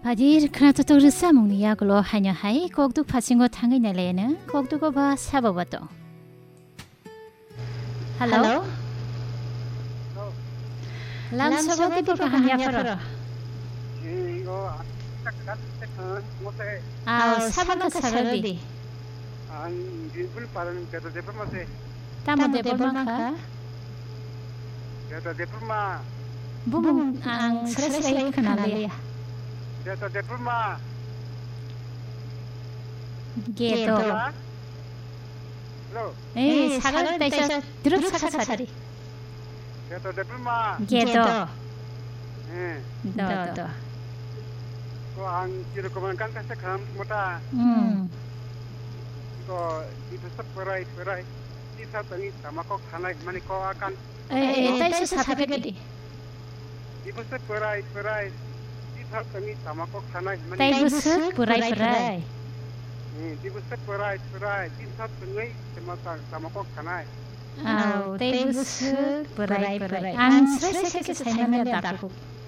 바디 크나토 토르사 몽니야 글로 하냐 하이 꼭두 파싱고 탕이 날래는 꼭두고 봐 사버버도 할로 람서고 디포가 하냐 퍼러 이거 아 사바가 사르디 안 일불 빠르는 데도 데프마세 타모 데볼마카 데도 데프마 부붕 ang sere-sere kanalaya 데도 데프마 geto 로 사갈 때서 드럭 사가사리 데도 데프마 geto 예 도 그안 이렇게만 간까스 감 못아 이거 이부스 퍼라이 이사 땅이 담아고 하나 많이 거 아간 때서 사베게디 이부스 퍼라이 이사 땅이 담아고 하나 많이 때부스 purai 이부스 퍼라이 이사 땅이 담아고 하나 아우 때부스 purai ang sere-sere 사이만에 다고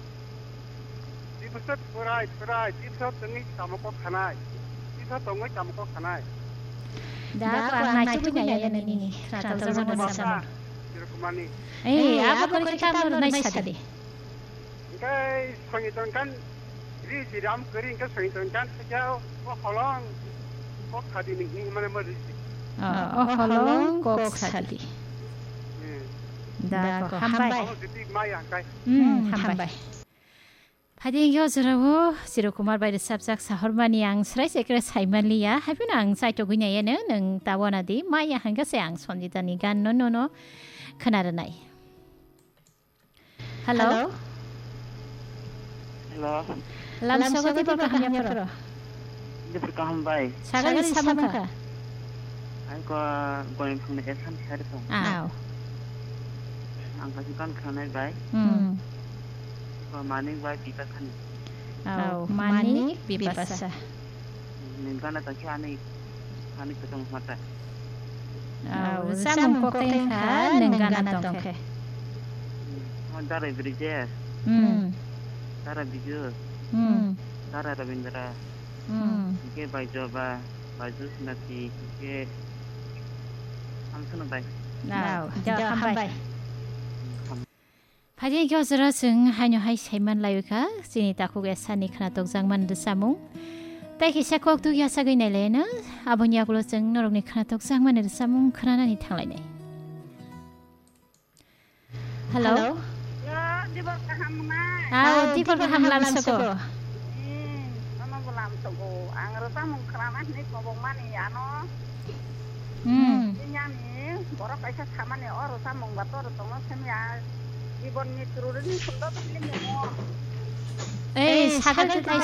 이부스 퍼라이 이사 땅이 담아고 하나 이사 땅이 담아고 하나 다 ang naitunya nini rata zaman sama 이렇게 많이 apa kalau kita baru naik tadi cái soalnya itu kan ini siram kering kan soalnya itu kan sejauh holong kok tadi nih mana mana holong kok tadi 다 한바이 jadi maya kai 한바이 바디겨 저러고 지로쿠마르 바이드 삽삭 사허르마니 양 스라이스 에크레 사이만리야 하비나 ang 사이토 그냐에는 능 따원아디 마야 한가세 양 손지다니가 노노노 크나르나이 할로 halo 람서고 디버가 하냐 프로 ini berkaham baik 사가리 사마카 aku going from the esan hari tu 아우 angkasikan kanai baik maning baik kita kan 아우 마니 비바사 ningkana taki ani ketemu mata 아우 사문 kokten카 능가나 똥케 Antara Bridges, Tara Biju, Tara Ravindra, Ike Baijoba, Baju Sinati, Ike Amsun Bai. Nào, cho hambai. Phadi gyozra sung hanyo hai saiman layuka sini takuge sani khana tokjang man de samung. Tai kisa kok tu ya sagai nai lena abonya kulo sung norokni khana tokjang man de samung khana ni thanglai nai. Hello. Dibor kaham na. Dibor kaham lam soko. Ano ko lam soko. Ang rasa mong krana ni kobong mani ano. Inya ni borok kaisa sama ni or rasa mong bator tomo semya. Dibor ni turun ni sundo ni mo. 사갈 때